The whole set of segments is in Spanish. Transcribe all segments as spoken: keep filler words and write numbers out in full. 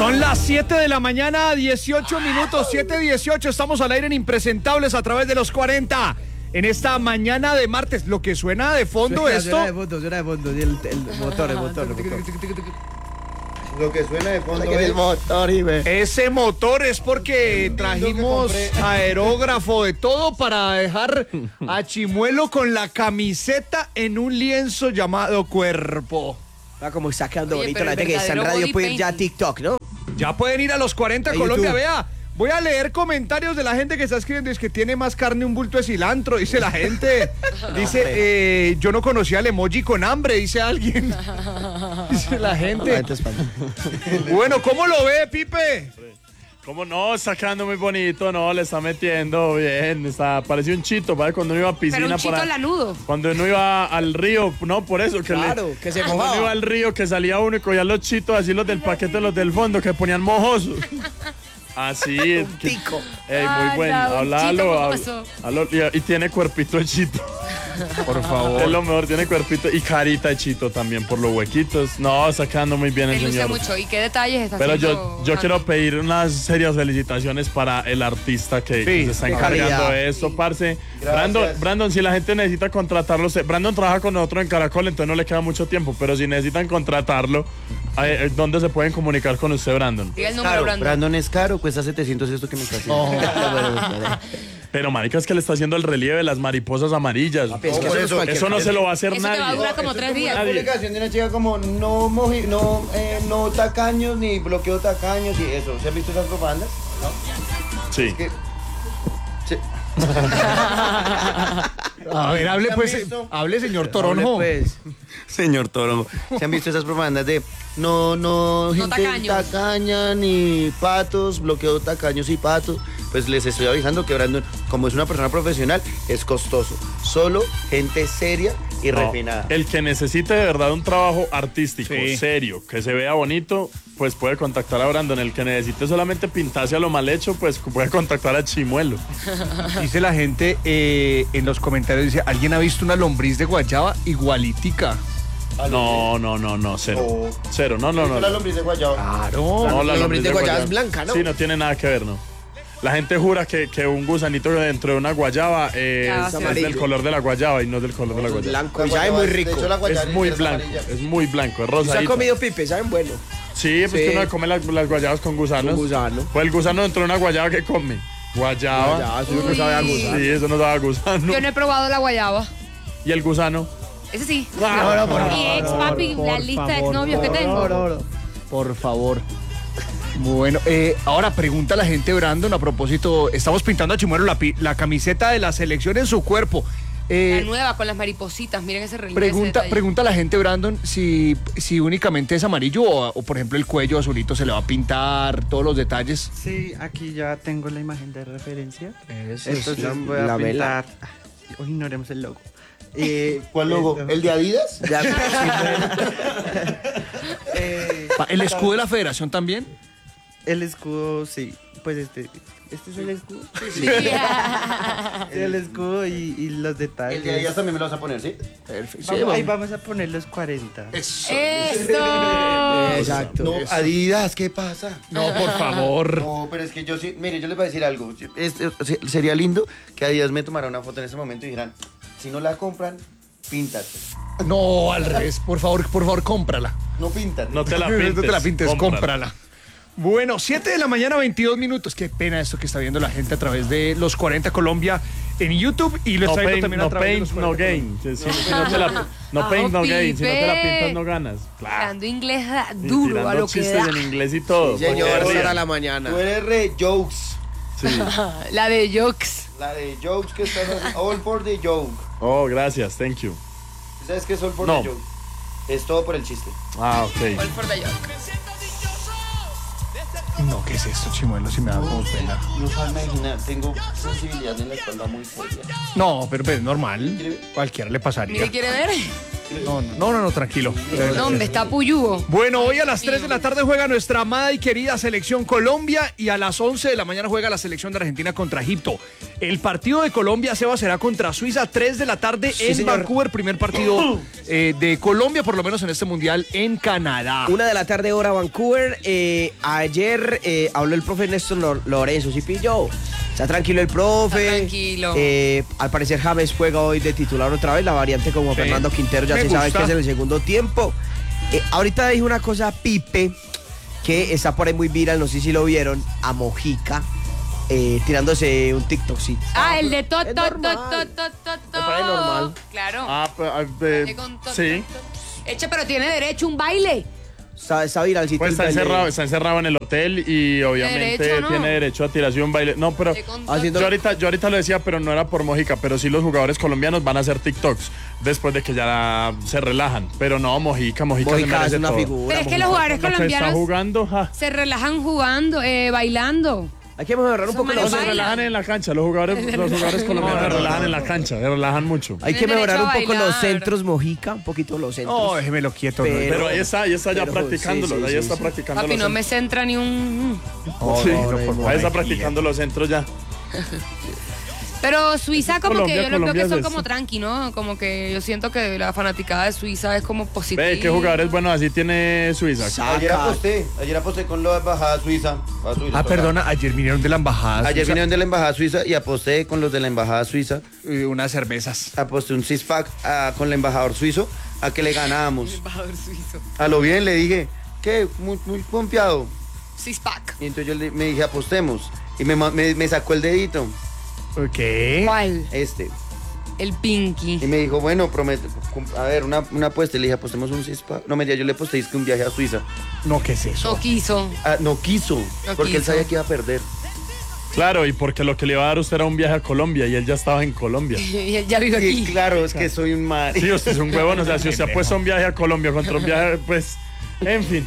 Son las siete de la mañana, dieciocho minutos, siete dieciocho. Estamos al aire en Impresentables a través de los cuarenta. En esta mañana de martes, lo que suena de fondo suena, esto. Suena de fondo, suena de fondo. El, el motor, el motor, el motor. Lo que suena de fondo es el motor, Ibe. Ese motor es porque trajimos aerógrafo de todo para dejar a Chimuelo con la camiseta en un lienzo llamado cuerpo. Va como sacando Oye, bonito pero la gente que está en verdadero radio body puede ir ya a painting. TikTok, ¿no? Ya pueden ir a los cuarenta A Colombia, YouTube. vea. Voy a leer comentarios de la gente que está escribiendo. Es que tiene más carne un bulto de cilantro, dice la gente. Dice, eh, yo no conocía el emoji con hambre, dice alguien. Dice la gente. Bueno, ¿cómo lo ve, Pipe? ¿Cómo no? Está quedando muy bonito, no, le está metiendo bien, está, parece un chito, ¿vale? Cuando uno iba a piscina. Pero un chito para- lanudo. Cuando uno iba al río, no, por eso, que Claro, le, que se cuando mojaba. uno iba al río, que salía uno y cogía los chitos, así los del paquete, los del fondo, que ponían mojosos. Así, Un que- tico. Ey, muy Anda, bueno, un chito háblalo, mojoso. háblalo, y, y tiene cuerpito el chito. Por Es favor. lo mejor, tiene cuerpito y carita de chito también por los huequitos. No, está quedando muy bien Me el luce señor. mucho. ¿Y qué detalles está Pero haciendo? yo, yo Javi? quiero pedir unas serias felicitaciones para el artista que, que Sí, se está qué encargando calidad. de esto, parce. Gracias. Brandon, Brandon, si la gente necesita contratarlo, se- Brandon trabaja con nosotros en Caracol, entonces no le queda mucho tiempo, pero si necesitan contratarlo, eh, ¿dónde se pueden comunicar con usted, Brandon? Diga el número, Caro, Brandon. Brandon es caro, cuesta setecientos esto que me está haciendo. Pero marica, es que le está haciendo el relieve de las mariposas amarillas. Papi, es que No, por eso, eso- es cualquier Eso no cosa. se lo va a hacer Eso te va a nadie. durar como tres días. Una publicación de una chica como no moji, no, eh, no tacaños ni bloqueo tacaños y eso. ¿Se han visto esas propagandas? Sí. Que- sí. A ver, hable ¿Se han pues, visto? hable señor Hable, Toronjo. pues. Señor Toro, ¿se han visto esas propagandas de no, no, gente tacaños. tacaña ni patos, bloqueo tacaños y patos? Pues les estoy avisando que Brandon, como es una persona profesional, es costoso. Solo gente seria y No, refinada. el que necesite de verdad un trabajo artístico, Sí. serio, que se vea bonito, pues puede contactar a Brandon. El que necesite solamente pintarse a lo mal hecho, pues puede contactar a Chimuelo. Dice la gente eh, en los comentarios, dice, ¿alguien ha visto una lombriz de guayaba igualitica? No, no, no, no, cero. Oh. Cero, no, no, no. La no. lombriz de guayaba. Claro. No, La lombriz de guayaba es blanca, ¿no? Sí, no tiene nada que ver, ¿no? La gente jura que, que un gusanito dentro de una guayaba eh, Ah, es, sí. es del Amarillo. color de la guayaba y no es del color de la guayaba. Blanco La y sabe muy guayaba- rico. de hecho, la guayaba Es muy es blanco, amarilla. es muy blanco, es ¿Usted ha rosadito. comido pipe? ¿Saben bueno? Sí, pues Sí. que uno come las, las guayabas con gusanos. Con gusano. Pues el gusano dentro de una guayaba que come. Guayaba. Ya, eso es lo que sabe a Uy. gusano. Sí, eso no sabe a gusano. Yo no he probado la guayaba. ¿Y el gusano? Ese sí. No, no, por Mi ex, papi, la lista de exnovios que tengo. No, no. Por favor. Bueno, eh, ahora pregunta la gente, Brandon, a propósito, estamos pintando a Chimuelo la, pi- la camiseta de la selección en su cuerpo. Eh, La nueva con las maripositas. Miren ese relieve. pregunta, ese detalle. pregunta a la gente, Brandon, si, si únicamente es amarillo o, o, por ejemplo, el cuello azulito se le va a pintar, todos los detalles. Sí, aquí ya tengo la imagen de referencia. Eso Entonces la, voy a la vela. pintar. Hoy ignoremos el logo. Eh, ¿Cuál logo? esto- ¿El de Adidas? Ya, eh, Pa- ¿El escudo de la federación también? el escudo, sí. Pues este. ¿Este es el escudo? Sí. El escudo y, y los detalles. El de Adidas también me lo vas a poner, ¿sí? Perfecto. Vamos- ahí vamos a poner los cuarenta. Eso. ¡Eso! exacto. No, eso. Adidas, ¿qué pasa? No, por favor. No, pero es que yo sí, mire, yo les voy a decir algo. Es- es- sería lindo que Adidas me tomara una foto en ese momento y dijeran, si no la compran, píntate. No, al revés. Por favor, por favor, cómprala. No píntate. No te la pintes. No te la pintes, cómprala. cómprala. Bueno, siete de la mañana, veintidós minutos. Qué pena esto que está viendo la gente a través de los cuarenta Colombia en YouTube y lo No está viendo pain, también a no través de pain, los no cuarenta gain. Si- si- si no te la- no Ah, pain, no gain. Si no te la Pipe. pintas, no ganas. Claro. Hablando inglés da- Y duro a tirando lo que chistes da. en inglés y todo. Sí, señor, porque hora rían. a la mañana. Tú eres re jokes. Sí. La de jokes. La de jokes que estás haciendo. All for the joke. Oh, gracias, thank you. ¿Sabes qué es all for No. the joke? Es todo por el chiste. Ah, ok. All for the joke. No, ¿qué es esto, Chimuelo? Si me da como pena. No sabes imaginar, tengo sensibilidad en la espalda muy seria. No, pero, pero es normal. Cualquiera le pasaría. Mire, ¿quiere ver? No, no, no, no, no, tranquilo. No, hombre, está puyugo. Bueno, hoy a las tres de la tarde juega nuestra amada y querida selección Colombia y a las once de la mañana juega la selección de Argentina contra Egipto. El partido de Colombia, Seba, será contra Suiza, tres de la tarde Sí, en señor. Vancouver, primer partido eh, de Colombia, por lo menos en este mundial, en Canadá. Una de la tarde, hora Vancouver. Eh, ayer eh, habló el profe Néstor Lor- Lorenzo, ¿sí pilló? Está tranquilo el profe. Está tranquilo. Eh, al parecer James juega hoy de titular otra vez. La variante como Sí. Fernando Quintero ya Me se sabe gusta. que es en el segundo tiempo. Eh, ahorita dijo una cosa Pipe que está por ahí muy viral, no sé si lo vieron, a Mojica eh, tirándose un TikTok, sí. Ah, el de tot, Es tot, tot, normal. tot, tot, tot, Me parece normal. Claro. Ah, pues, ah, eh, De con tot, sí. tot, tot. Eche, pero tiene derecho a un baile. Está, está viralcito. Pues el está baile. encerrado, está encerrado en el hotel y obviamente Derecho, ¿no? tiene derecho a tirarse un baile. No, pero De con Haciendo- yo ahorita, yo ahorita lo decía, pero no era por Mojica, pero sí los jugadores colombianos van a hacer TikToks después de que ya se relajan. Pero no, Mojica, Mojica, se Mojica es merece una todo. figura. Pero es que Mojica. los jugadores Lo que está colombianos jugando, ja. se relajan jugando, eh, bailando. Hay que mejorar un Esos poco manes No, los se bailan. relajan en la cancha, los jugadores, los jugadores colombianos se relajan en la cancha, se relajan mucho. Hay que Tienen mejorar un derecho a poco los bailar. centros Mojica, un poquito los centros. No, déjemelo quieto. Pero- no, Pero ahí está, ahí está ya Pero, practicándolo, sí, sí, ahí sí, está sí. practicando Papi, los no me centros. centra ni un... no, Sí, no, por favor. ahí está practicando los centros ya. Pero Suiza como Colombia, que yo lo veo Colombia que son es como esto. tranqui, ¿no? Como que yo siento que la fanaticada de Suiza es como positiva. Ve, qué jugadores buenos así tiene Suiza. Saca. Ayer aposté, ayer aposté con la embajada suiza. a Suiza, Ah, toca. perdona, ayer vinieron de la embajada. Ayer suiza, vinieron de la embajada suiza y aposté con los de la embajada suiza. eh, unas cervezas. Aposté un six pack ah, con el embajador suizo a que le ganábamos. Embajador suizo. A lo bien le dije, ¿qué? Muy, muy confiado. Six pack. Y entonces yo le, me dije, apostemos. Y me, ma- me, me sacó el dedito, ¿Qué? ¿Cuál? este. El Y Pinky. me dijo, bueno, promete, cum- a ver, una, una apuesta. Y le dije, apostemos un six pack. No, mentira, yo le aposté es que un viaje a Suiza. No, ¿qué es eso? No quiso. Ah, no quiso, No porque él quiso. sabía que iba a perder. Claro, y porque lo que le iba a dar a usted era un viaje a Colombia y él ya estaba en Colombia. Y él ya vive Sí, aquí. claro, es que soy un mal. Sí, usted es un huevón, o sea, si usted ha puesto un viaje a Colombia contra un viaje, pues, en fin.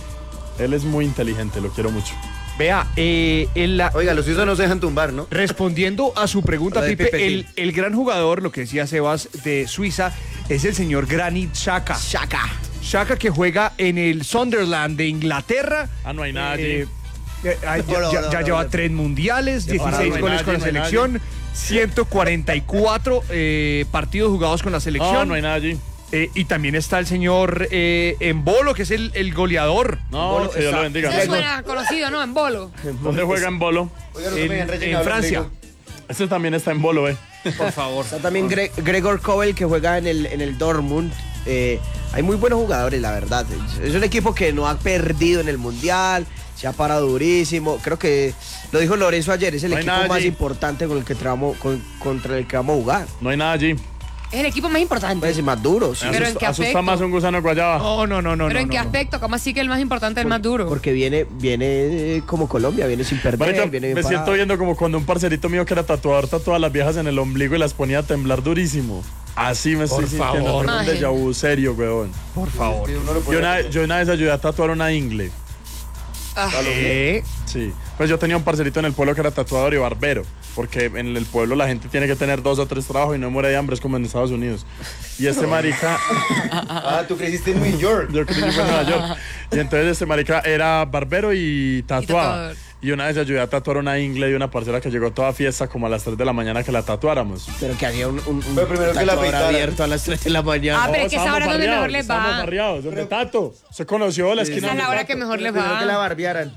Él es muy inteligente, lo quiero mucho. Vea, eh, en la, Oiga, los suizos no se dejan tumbar, ¿no? respondiendo a su pregunta, Lo de Pipe, Pepe el, Gil. el gran jugador, lo que decía Sebas, de Suiza, es el señor Granit Xhaka. Shaka. Xhaka que juega en el Sunderland de Inglaterra. Ah, no hay nada allí. Eh, eh, ah, ya No, no, ya- no, ya no, lleva no. tres mundiales, no hay dieciséis goles nadie, con la no hay selección, ciento cuarenta y cuatro eh, partidos jugados con la selección. No, no hay nada allí. Eh, y también está el señor eh, Embolo, que es el, el goleador. No, Bolo que Dios lo está- bendiga. Eso suena conocido, ¿no? En bolo. ¿Dónde juega en Bolo? Oiga, no En- me dejan en rellenar, Francia. Rodrigo. Este también está en Bolo, eh. Por favor. Está también Gre- Gregor Kobel que juega en el, en el Dortmund. Eh, hay muy buenos jugadores, la verdad. Es un equipo que no ha perdido en el Mundial, se ha parado durísimo. Creo que lo dijo Lorenzo ayer, es el No hay equipo nada más allí. importante con el que tramo- con- contra el que vamos a jugar. No hay nada allí. Es el equipo más importante. Puede ser más duro, sí. Pero ¿en Asusta, qué asusta aspecto? más un gusano guayaba. No, no, no, no. ¿Pero no, en qué no, no. aspecto? ¿Cómo así que el más importante es el más duro? Porque viene, viene eh, como Colombia, viene sin perder, Marica, viene bien me siento parado. viendo como cuando un parcerito mío que era tatuador tatuaba a las viejas en el ombligo y las ponía a temblar durísimo. Así me Por estoy sintiendo. favor. Tengo un déjà vu serio, weón. Por favor. Sí, uno lo Yo puede una, hacer. yo una vez ayudé a tatuar una ingle. Ah, ¿Qué? Sí. Pues yo tenía un parcerito en el pueblo que era tatuador y barbero. Porque en el pueblo la gente tiene que tener dos o tres trabajos y no muere de hambre, es como en Estados Unidos. Y este marica, Ah, tú creciste en New York. yo creo que fue en Nueva York. Y entonces este marica era barbero y tatuaba. tatuador. Y una vez ayudé a tatuar una ingle de una parcera que llegó toda fiesta como a las tres de la mañana que la tatuáramos. Pero que hacía un, un, un Pero primero que la tatuador afeitara. abierto a las tres de la mañana. Ah, pero es que esa estábamos hora es donde barriados, mejor les va. estábamos barriados, donde Tato. Se conoció la esquina. esa es la donde hora Tato. que mejor les Primero que la va. barbearan.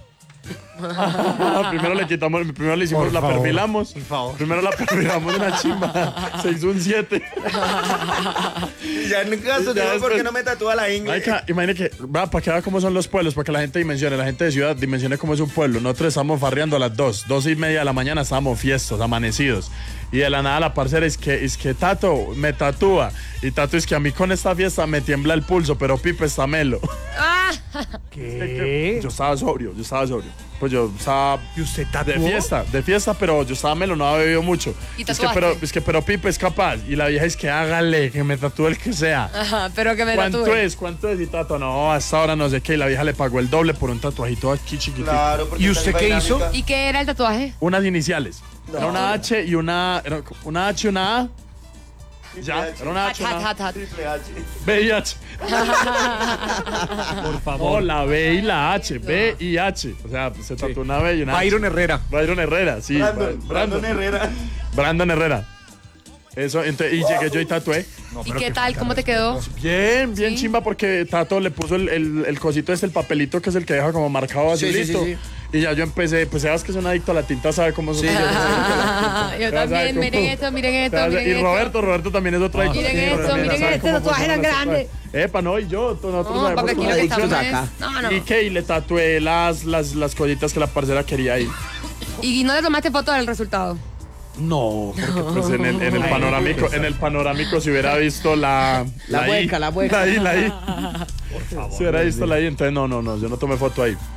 primero le quitamos, primero le hicimos, Por la favor, perfilamos. por favor. Primero la perfilamos una chimba. Se hizo un siete. Ya en caso, Ya yo, ¿por después- qué no me tatúa la ingle? Marica, imagine que, va, para que vea cómo son los pueblos, para que la gente dimensione, la gente de ciudad dimensione cómo es un pueblo. Nosotros estamos farreando a las dos, dos y media de la mañana, estábamos fiestos, amanecidos. Y de la nada la parcera es que, es que Tato me tatúa. Y Tato es que a mí con esta fiesta me tiembla el pulso, pero Pipe está melo. Ah, ¿Qué? Yo estaba sobrio, yo estaba sobrio. Pues yo estaba ¿Y usted tatuó? de fiesta, de fiesta, pero yo estaba melo, no había bebido mucho. ¿Y Es que, tatuaste? pero, es que, pero Pipe es capaz. Y la vieja es que hágale, que me tatúe el que sea. ajá, pero que me ¿Cuánto tatúe. es? ¿Cuánto es? Y Tato, no, hasta ahora no sé qué. Y la vieja le pagó el doble por un tatuajito aquí chiquitito. Claro, porque ¿Y está usted en qué dinámica. hizo? ¿Y qué era el tatuaje? Unas iniciales. Era una H y una. Era una H y una A. Ya, era una H, Hat, una hat, hat. Triple H. B y H. Por No, favor. la B y la H, B y H. O sea, se tatuó una B y una H. Byron Herrera. Byron Herrera, sí. Brandon, Ba- Brandon Herrera. Brandon Herrera. Eso, entonces, y llegué yo y tatué. ¿Y qué tal? ¿Cómo te quedó? Bien, bien ¿Sí? chimba porque Tato le puso el, el, el cosito este, el papelito que es el que deja como marcado así, Sí, sí, listo. sí, sí. Y ya yo empecé, pues sabes que es un adicto a la tinta, sabe cómo es. Sí, yo Yo Ya también, sabe cómo- miren esto, miren esto, Ya, miren y esto. Roberto, Roberto también es otro adicto. Miren Sí, esto, Roberto miren sabe este cómo tatuaje funciona tan ese grande. Epa, no, y yo, nosotros No, sabemos para que cómo- quiera que adictos estamos. acá. No, no. Y que y le tatué las, las, las cositas que la parcera quería ahí. ¿Y no le tomaste foto del resultado? No, porque pues en el, en el panorámico, en el panorámico si hubiera visto la La I, hueca, la hueca. La I, la I. Si hubiera visto la I, entonces no, no, no, yo no tomé foto ahí.